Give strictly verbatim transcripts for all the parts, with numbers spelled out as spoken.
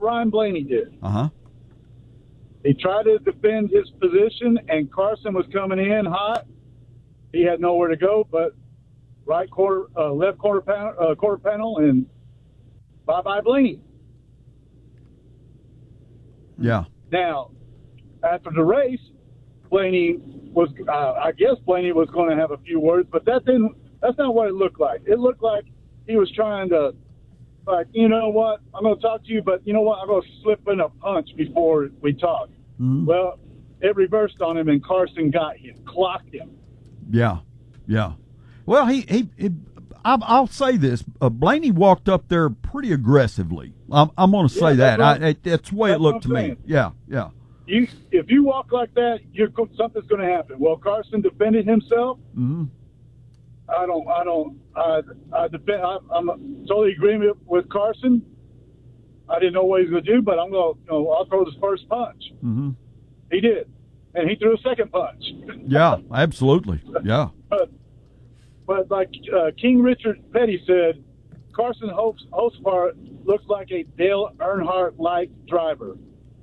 Ryan Blaney did. Uh-huh. He tried to defend his position, and Carson was coming in hot. He had nowhere to go but right quarter, uh, left quarter panel, uh, quarter panel, and bye-bye Blaney. Yeah. Now, after the race, Blaney was, uh, I guess Blaney was going to have a few words, but that didn't, that's not what it looked like. It looked like he was trying to, like, you know what, I'm going to talk to you, but you know what, I'm going to slip in a punch before we talk. Mm-hmm. Well, it reversed on him, and Carson got him, clocked him. Yeah, yeah. Well, he, he, he I'll, I'll say this. Uh, Blaney walked up there pretty aggressively. I'm, I'm going to say yeah, that. Right. I, it, that's the way that's it looked to saying. me. Yeah, yeah. You, if you walk like that, you're, something's going to happen. Well, Carson defended himself. Mm-hmm. I don't, I don't, I, I defend, I, I'm totally agreement with Carson. I didn't know what he was going to do, but I'm going to, you know, I'll throw this first punch. Mm-hmm. He did. And he threw a second punch. Yeah, absolutely. Yeah. But, but like uh, King Richard Petty said, Carson Hocevar looks like a Dale Earnhardt-like driver.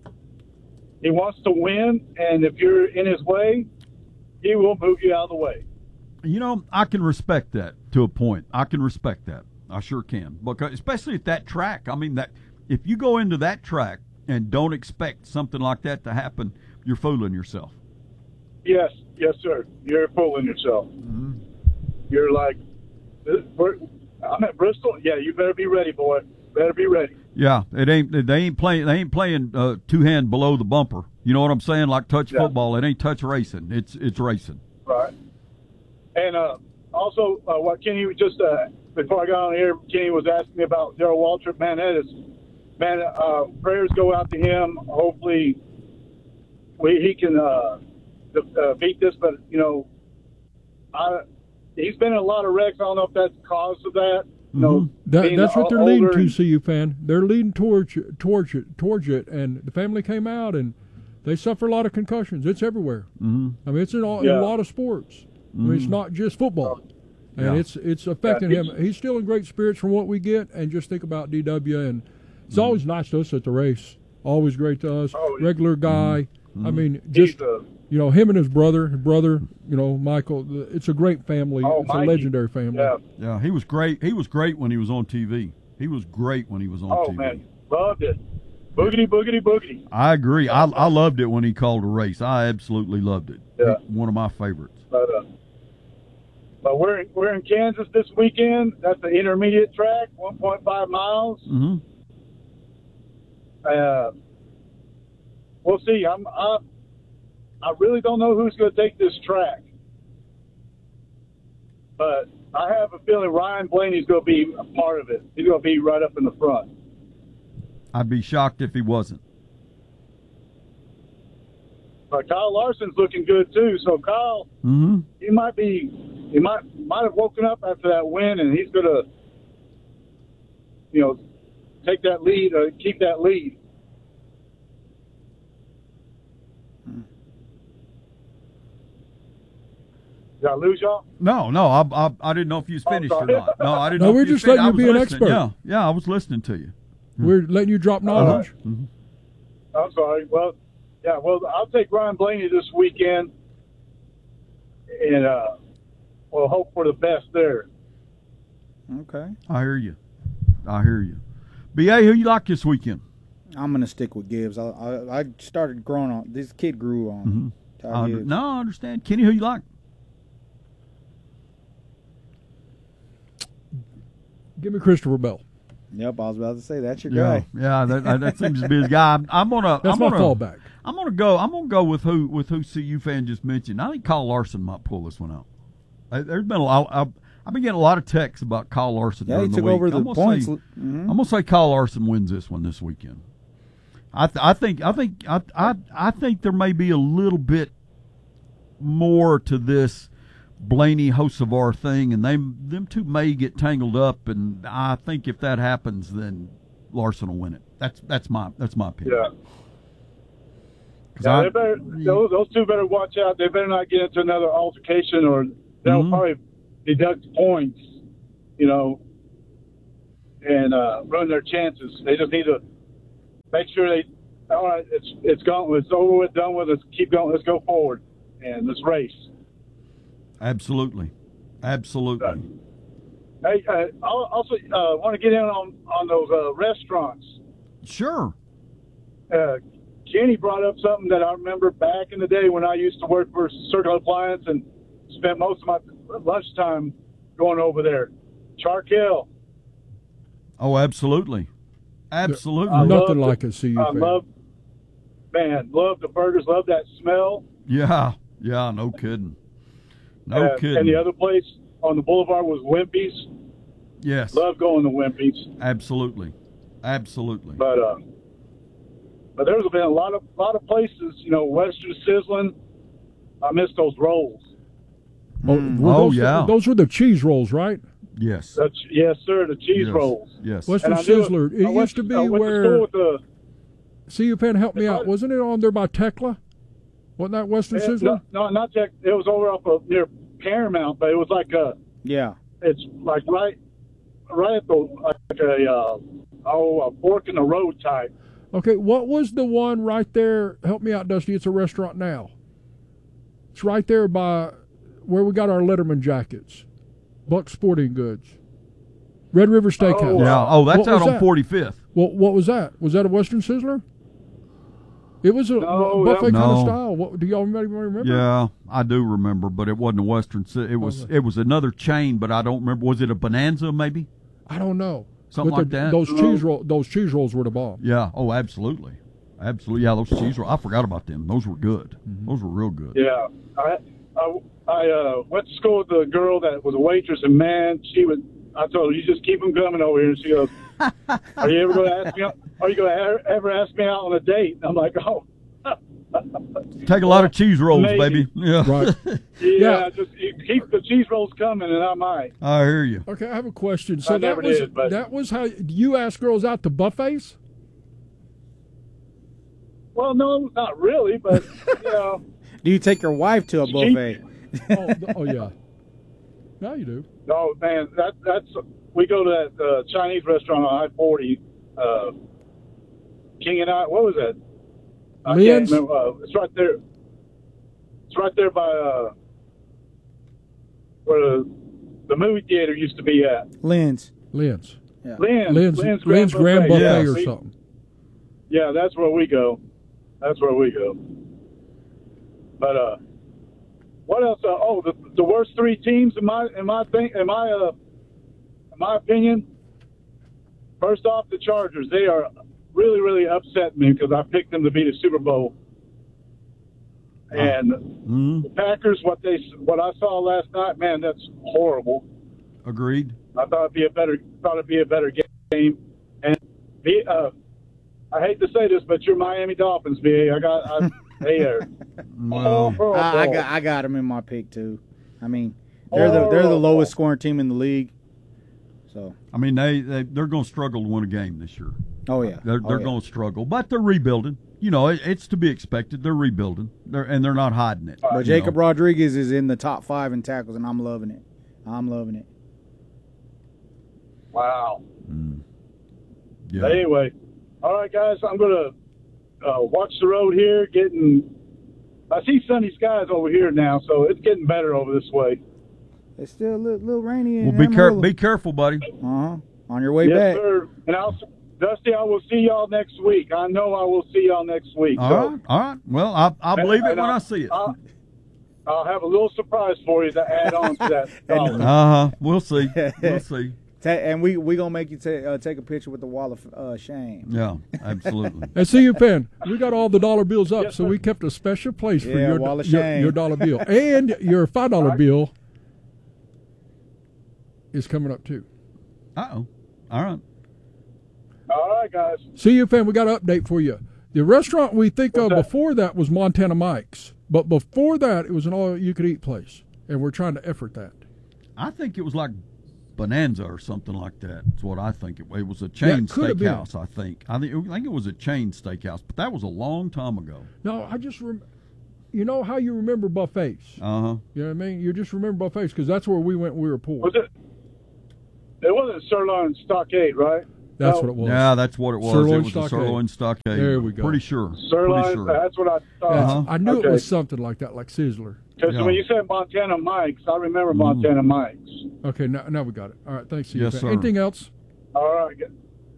He wants to win, and if you're in his way, he will move you out of the way. You know, I can respect that to a point. I can respect that. I sure can. Because especially at that track. I mean, that if you go into that track and don't expect something like that to happen, you're fooling yourself. Yes, yes, sir. You're fooling yourself. Mm-hmm. You're like, we're, I'm at Bristol. Yeah, you better be ready, boy. Better be ready. Yeah, it ain't. They ain't playing. They ain't playing uh, two hand below the bumper. You know what I'm saying? Like touch yeah. football. It ain't touch racing. It's it's racing. Right. And uh, also, uh, what Kenny just uh, before I got on here, Kenny was asking me about Darrell Waltrip. Man, that is, man. Uh, prayers go out to him. Hopefully, we he can uh, uh, beat this. But you know, I he's been in a lot of wrecks. I don't know if that's the cause of that. You know, mm-hmm. that, that's what they're older leading to, and, C U fan. They're leading towards towards it, towards it, and the family came out and they suffer a lot of concussions. It's everywhere. Mm-hmm. I mean, it's in, all, yeah. in a lot of sports. Mm-hmm. I mean, it's not just football, and yeah. it's it's affecting yeah, him. He's still in great spirits from what we get, and just think about D W. And it's mm-hmm. always nice to us at the race. Always great to us. Oh, yeah. Regular guy. Mm-hmm. I mean, just a, you know, him and his brother, his brother. You know, Michael. It's a great family. Oh, it's Mikey. a legendary family. Yeah. Yeah, he was great. He was great when he was on T V. He was great when he was on oh, T V. Oh man, loved it. Boogity, boogity, boogity. I agree. I I loved it when he called a race. I absolutely loved it. Yeah. He, one of my favorites. But, uh, but we're in, we're in Kansas this weekend. That's the intermediate track, one point five miles. Mm-hmm. Uh, we'll see. I'm I, I really don't know who's going to take this track, but I have a feeling Ryan Blaney's going to be a part of it. He's going to be right up in the front. I'd be shocked if he wasn't. But Kyle Larson's looking good too. So Kyle, Mm-hmm. he might be, he might might have woken up after that win, and he's going to, you know, take that lead, or keep that lead. Did I lose y'all? No, no, I, I I didn't know if you was finished or sorry. not. No, I didn't No, know. we're if you just was letting finished. you I be was an listening. expert. Yeah, yeah, I was listening to you. We're letting you drop knowledge. Mm-hmm. I'm sorry. Well, yeah. Well, I'll take Ryan Blaney this weekend, and uh, we'll hope for the best there. Okay. I hear you. I hear you. B A, who you like this weekend? I'm gonna stick with Gibbs. I I, I started growing on this kid grew on. Mm-hmm. Ty I, Gibbs. no, I understand. Kenny, who you like? Give me Christopher Bell. Yep, I was about to say that's your Yeah, guy. yeah, that, that seems to be his guy. I'm, I'm gonna. That's I'm my gonna, fallback. I'm gonna go. I'm gonna go with who with who C U fan just mentioned. I think Kyle Larson might pull this one out. I, there's been a lot. I've, I've been getting a lot of texts about Kyle Larson. Yeah, he during took the week. over the I'm gonna points. Say, Mm-hmm. I'm gonna say Kyle Larson wins this one this weekend. I th- I think I think I, I I think there may be a little bit more to this Blaney Hocevar thing, and they them two may get tangled up, and I think if that happens, then Larson will win it. That's that's my that's my opinion. Yeah. Yeah, I, they better, those, those two better watch out. They better not get into another altercation, or they'll Mhm. probably deduct points, you know, and uh, run their chances. They just need to make sure they, all right, it's it's gone, it's over with, done with. Let's keep going. Let's go forward, and let's race. Absolutely, absolutely. Uh, hey, uh, I also uh, want to get in on on those uh, restaurants. Sure. Uh, Kenny brought up something that I remember back in the day when I used to work for Circle Appliance and spent most of my lunchtime going over there. Charkel. Oh, absolutely, absolutely. I Nothing love like the- a C U I fan. love, man, love the burgers, love that smell. Yeah, yeah. No kidding. No Uh, kidding. And the other place on the boulevard was Wimpy's. yes, Love going to Wimpy's. absolutely, absolutely. But uh, but there's been a lot of lot of places, you know, Western Sizzling. I miss those rolls. Oh, Mm. were Oh, those, yeah. Those were the cheese rolls, right? Yes. That's, yes, sir. The cheese yes. rolls. Yes. Western And I knew Sizzler. It I went used to be I went where school with the, C U fan helped me It out. was- Wasn't it on there by Tekla? Wasn't that Western eh, Sizzler? no, no, not Tech. It was over off of near Paramount, but it was like a. Yeah. It's like right, right at the like a uh, oh a fork in the road type. Okay, what was the one right there? Help me out, Dusty. It's a restaurant now. It's right there by where we got our Letterman jackets. Buck Sporting Goods. Red River Steakhouse. Oh, Yeah. Oh, that's What out was on that? forty-fifth. What, what was that? Was that a Western Sizzler? It was a No, buffet that- kind of No. style. What, do y'all remember? remember? Yeah, I do remember, but it wasn't a Western. Si- It was. Okay. It was another chain, but I don't remember. Was it a Bonanza? Maybe. I don't know. Something But like the- that. Those No. cheese roll, those cheese rolls were the bomb. Yeah. Oh, absolutely, absolutely. Yeah, those cheese rolls. I forgot about them. Those were good. Those were real good. Yeah, I I, I uh, went to school with a girl that was a waitress, and man, she would. I told her, you just keep them coming over here. And she goes, "Are you ever going to ask me? Out, are you going to ever ask me out on a date?" And I'm like, "Oh, Take a lot of cheese rolls, Maybe. baby. Yeah. Right. yeah, Yeah. just you keep the cheese rolls coming, and I might." I hear you. Okay, I have a question. So I that never was did, but- that was how you asked girls out to buffets? Well, no, not really, but you know, Do you take your wife to a Cheap. buffet? oh, th- oh yeah. Now you do. no, man, that that's we go to that uh, Chinese restaurant on I forty, uh, King and I. What was that? I Lynn's? can't remember. Uh, it's right there. It's right there by uh, where the, the movie theater used to be at. Lynn's. Lynn's. Yeah. Lynn's, Lynn's, Lynn's, Lynn's Grand Buffet Yeah. or We- something. Yeah, that's where we go. That's where we go. But uh, what else? Uh, oh, the the worst three teams in my in my thing in my uh in my opinion. First off, the Chargers. They are really really upset me because I picked them to be the Super Bowl. And Mm, the Packers, what they what I saw last night, man, that's horrible. agreed. I thought it'd be a better thought it'd be a better game. And be uh, I hate to say this, but you're Miami Dolphins, B A. I got I, they are. Well, horrible. I, I got I got them in my pick too. I mean, they're the they're the Horrible. lowest scoring team in the league. So, I mean, they, they they're going to struggle to win a game this year. oh yeah, They're oh, they're yeah. going to struggle, but they're rebuilding. You know, it, it's to be expected. They're rebuilding. They're and they're not hiding it. But you Jacob know. Rodriguez is in the top five in tackles, and I'm loving it. I'm loving it. Wow. Mm. Yeah. But anyway, all right, guys, I'm gonna uh, watch the road here. Getting, I see sunny skies over here now, so it's getting better over this way. It's still a little, little rainy. In Well, be careful. Amarillo. Be careful, buddy. Uh huh. On your way yes, back. sir. And I'll, Dusty, I will see y'all next week. I know I will see y'all next week. All so, right. All right. Well, I I and- believe it and when I'll- I see it. Uh I'll, I'll have a little surprise for you to add on to that. dollar. huh. We'll see. We'll see. Ta- and we we gonna make you ta- uh, take a picture with the wall of uh, shame. Yeah. Absolutely. And C U fan, we got all the dollar bills up, Yes, so sir. we kept a special place for Yeah, your, wall of your shame. your dollar bill. And your five dollar right. bill is coming up too. Uh oh. All right. All right, guys. C U fan, we got an update for you. The restaurant we think What's of that? before that was Montana Mike's, but before that it was an all-you-could-eat place, and we're trying to effort that. I think it was like Bonanza or something like that. That's what I think it was. It was a chain it could have been. steakhouse. I think. I think. I think it was a chain steakhouse, but that was a long time ago. No, I just, rem- you know how you remember buffets. Uh huh. You know what I mean? You just remember buffets because that's where we went when we were poor. Was it? It wasn't Sirloin Stockade, right? That's No. what it was. Yeah, that's what it was. Sirloin it was stockade. the sirloin stockade. There we go. Pretty sure. Sirloin, Pretty sure. that's what I thought. That's- Uh-huh. I knew Okay. it was something like that, like Sizzler. Because Yeah. when you said Montana Mike's, I remember Mm. Montana Mike's. Okay, now, now we got it. All right, thanks, C U Yes, fan. sir. Anything else? All right. good.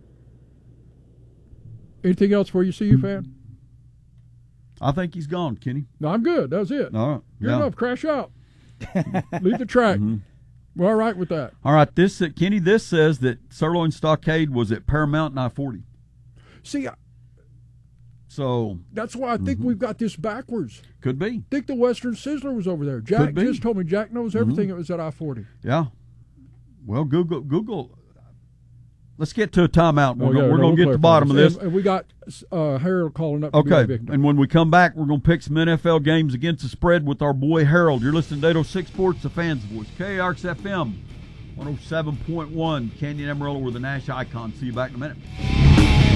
Anything else for you, C U fan? I think he's gone, Kenny. No, I'm good. That was it. All right. Good Yeah. enough. Crash out. Leave the track. Mhm. We're all right with that. All right. This uh, Kenny. This says that Sirloin Stockade was at Paramount and I forty. See, I- So that's why I think Mm-hmm. we've got this backwards. could be. I think the Western Sizzler was over there. Jack Could be. just told me Jack knows everything. It was at I forty. Yeah. Well, Google. Google. Let's get to a timeout. We're Oh, gonna, yeah, we're no, going to we'll get to the clarify bottom of this. And, and we got uh, Harold calling up to be our Okay, victim. and when we come back, we're going to pick some N F L games against the spread with our boy Harold. You're listening to eight oh six Sports, the fans' voice. K A R X F M, one oh seven point one, Canyon Amarillo, we're the Nash icon. See you back in a minute.